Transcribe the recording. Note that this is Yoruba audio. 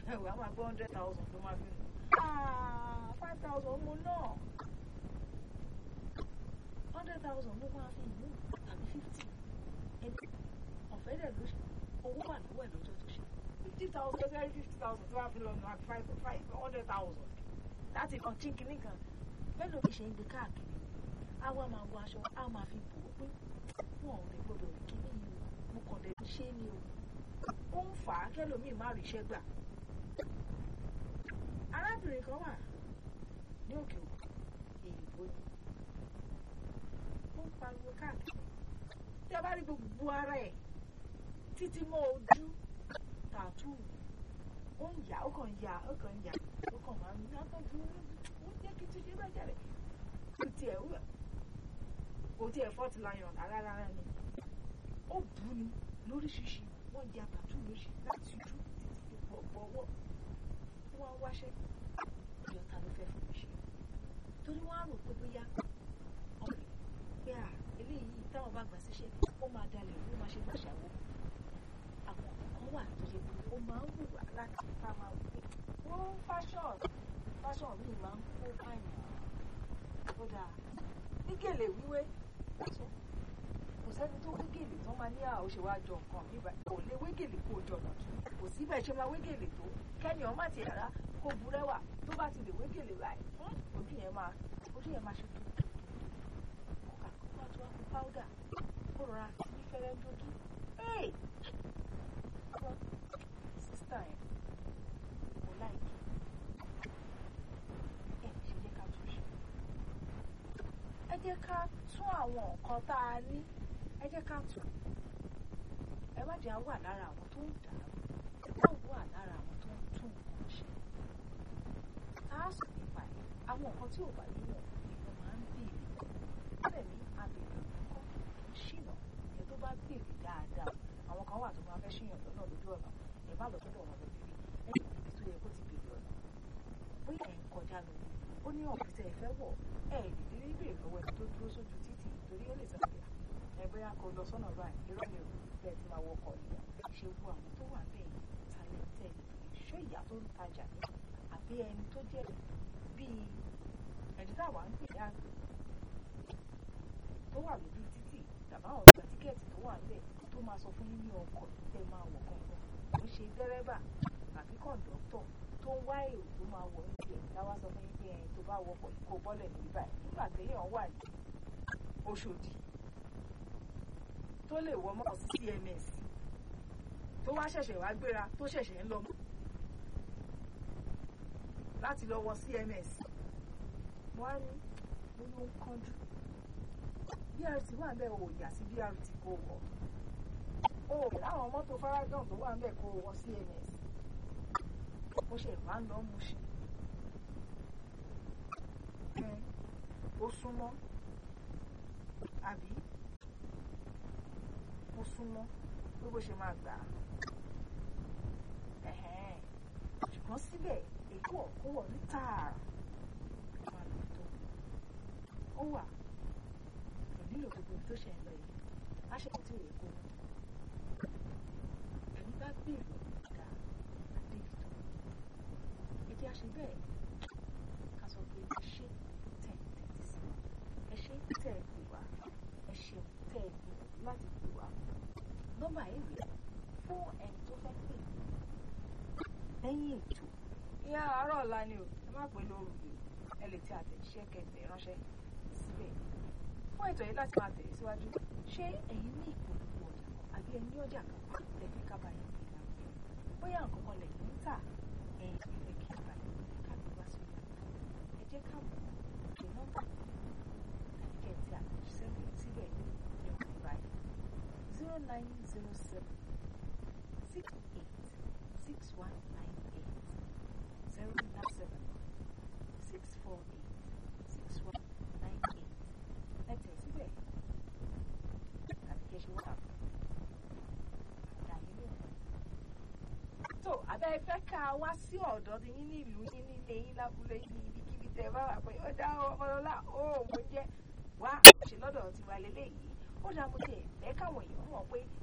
ẹ̀wẹ̀ á máa gbọ́ 100,000 ló máa fi nù 5,000 mo náà 100,000 ló máa fi nù tàbí 50 ẹni ọ̀fẹ́ dẹ̀ ló ṣe owó wà lọ́wọ́ ẹ̀ lọ́jọ́ tó ṣe 50,000 lọ́sẹ̀ 50,000 tó wá fi lọ nù àti 100,000 láti kan chínkì nìkan bẹ́ẹ̀ ló fi ṣe ń gbé káàkiri àwa máa wọ aṣọ á máa fi bò ó pé wọn ò lè gbọdọ̀ rí kíní yìí o mo kàn lè ṣe é ní o ó ń fà á kẹ́lòmíì má ríṣẹ́ gbà arábìnrin kan wà ní òkè òkun èyìnbó ni ó ń pariwo káàkiri tí a bá rí gbogbo ara ẹ̀ títí mọ́ ojú tàtú ó ń yà ó kàn yà ó kàn yà ó kàn máa ń yà kàn fún un jẹ́ kí tí ṣe bá jáde kò tiẹ̀ fọ́ọ̀tì láyọ̀ rárá ni ó bù ní lóríṣiríṣi wọ́n ya tàtú lóṣì láti ojú títí gbọ̀gbọ̀wọ́ wọ́n á wáṣẹ́ ìjọta ló fẹ́ fún mi ṣe torí wọ́n á rò pé bóyá ọ̀rẹ́ pé eléyìí táwọn bá gbà síṣẹ́ ó máa dalẹ̀ ó máa ṣe gbàṣàwó àwọn kan wà tó yẹ pé ó máa ń wùwà láti ká máa wù pé wọ́n fashion mi máa ń kó báyìí ó dáa ní gèlè wíwé kò sẹ́ni tó wé gèlè tó máa ní àwòṣe wá jọ nǹkan nígbà kò lè wé gèlè kó jọ nàtú kò sí bẹ́ẹ̀ ṣe máa wé gèlè tó kẹ́ni ọmọ àti ẹ̀rá kó burẹ́wà tó bá ti lè wé gèlè báyìí ojú yẹn máa ṣe tó kókà kó wá tó wá fi páúdà kó rọra sí ní fẹ́rẹ́ dúdú sísítà ẹ̀ kò láìkí ẹ̀ ṣe jẹ́ ká tún ṣe ẹ jẹ́ ká tún àwọn nǹkan tá a ní ẹ jẹ́ ká tún ẹ má jẹ́ wà lára àwọn tó ń dà ẹ má wà lára àwọn tó ń tún nǹkan ṣe á sọ nípa ẹ àwọn nǹkan tí ò bá yé wọn èèyàn máa ń béèrè bẹ́ẹ̀ ni abèrè nǹkan ń ṣìnà ẹ tó bá béèrè dáadáa àwọn kan wà tó máa fẹ́ ṣìyàn lọ́nà lójú ọ̀nà ẹ má lọ sọ́dọ̀ wọn lọ bèrè ẹ ní ibi tó yẹ kó ti béèrè ọ̀nà bóyá ẹ̀ ń kọjá lọ ó ní ọ̀pọ̀ tẹ́ ẹ fẹ́ wọ̀ ẹ lè rí béèrè lọ́wọ́ ẹni tó dúró sójú títì torí ó lè sọ pé ẹ bóyá kó lọ sọ́nà báyìí irọ́ ni òun bẹ́ẹ̀ ti máa wọkọ̀ nìyẹn ṣe wo àwọn tó wà bẹ́ẹ̀ talented ṣé ìyá tó ń tajà ní àbí ẹni tó jẹ́ bíi ẹni táwa ń pè ní àgbẹ̀ tó wà lójú títì tàbí àwọn ìgbà tíkẹ́ẹ̀tì tó wà níbẹ̀ tó máa sọ fún yín ní ọkọ̀ tẹ́ máa wọ̀ gangan kò ń ṣe dẹ́rẹ́bà tàbí kọ̀ǹdọ́tọ̀ tó ń wá èrò tó máa wọ̀ ní tiẹ̀ láwá sọ fún yín pé ẹni tó bá wọkọ̀ kó bọ́lẹ̀ níbí báyìí nígbà téèyàn wà ní Òṣòdì tó lè wọ mọ́ sí CMS tó wá ṣẹ̀ṣẹ̀ wá gbéra tó ṣẹ̀ṣẹ̀ ń lọ láti lọ wọ CMS wọ́n á ní ló ń kánjú BRT wà bẹ́ẹ̀ ò yà sí BRT kó wọ̀ ó láwọn mọ́tò Faradan tó wà bẹ́ẹ̀ kó wọ CMS ó ṣe wá ń lọ mú ṣe ó súnmọ́ àbí ó súnmọ́ pé bó ṣe máa gbà á ṣùgbọ́n síbẹ̀ èkó ọ̀kọ́wọ̀ ní tààrà máa lò tó ó wà kò nílò gbogbo tó ṣe ń lọ yìí láṣẹ̀kọ̀ tí ò yẹ kó ẹ̀mí bá gbèrò ìdá àdébìtò èdè àṣẹ bẹ́ẹ̀ ká sọ pé ẹ ṣe tẹ̀ tẹ̀tí sí ẹ ṣe tẹ̀ pè wá ẹ ṣe tẹ̀ gbìyànjú láti pè wá nọ́mbà ìwé fún ẹni tó fẹ́ pè lẹ́yìn ètò ìyá àárọ̀ ọ̀la ni o ẹ má pè lóru yìí ẹ lè ti àtẹ̀jíṣẹ́ kẹtẹ̀ ránṣẹ́ síbẹ̀ fún ètò yìí láti máa tẹ̀lé síwájú ṣé ẹ̀yin ní ìpolówó ọjà àbí ẹni ọjà kan lẹ́fẹ̀ẹ́ kábàáyé pé láwùjọ bóyá nǹkan kan lẹ́yìn ń tà ẹ̀yin ìfẹ́ kí kábàáyé kábàáyé wá sí ìyá ẹ jẹ́ ká mọ̀ pé nọ́mbà kẹ́ ti àtẹ̀jíṣẹ́ síbẹ̀ ní ọ̀hún báyìí 0907 68 6198 097 648 6198 ẹ tẹ̀ síbẹ̀ tàbí kí ẹ ṣe wọ́n àdáyé lónìí. tó àbẹ́ fẹ́ ká wá sí ọ̀dọ́ ti yín ní ìlú yín nílé yín lábúlé yín ní ibikíbi tẹ́ bá wà pé ó dá ọmọlọ́lá ó mo jẹ́ wá ṣe lọ́dọ̀ tiwa lélẹ́yìí ó dá mo tiẹ̀ fẹ́ káwọn èèyàn mọ̀ pé